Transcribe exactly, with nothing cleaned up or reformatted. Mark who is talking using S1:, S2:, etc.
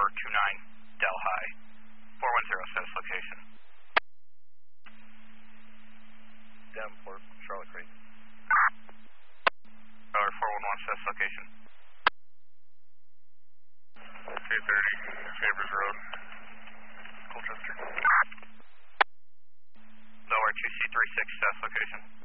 S1: two nine, Delhi. four one zero, status location.
S2: Davenport, Charlotte Creek.
S1: Dollar four one one, status location.
S2: two thirty, Chambers Road, Colchester.
S1: Lower two C three six, status location.